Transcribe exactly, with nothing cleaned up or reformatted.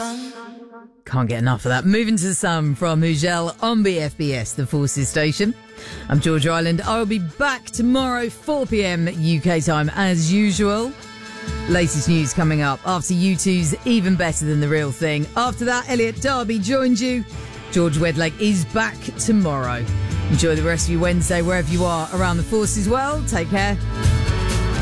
sun. Can't get enough of that. Moving to the Sun from Mugel on B F B S, the Forces station. I'm Georgia Island. I'll be back tomorrow, four p.m. U K time as usual. Latest news coming up after U two's Even Better Than the Real Thing. After that, Elliot Darby joined you. George Wedlake is back tomorrow. Enjoy the rest of your Wednesday wherever you are around the Forces world. Take care.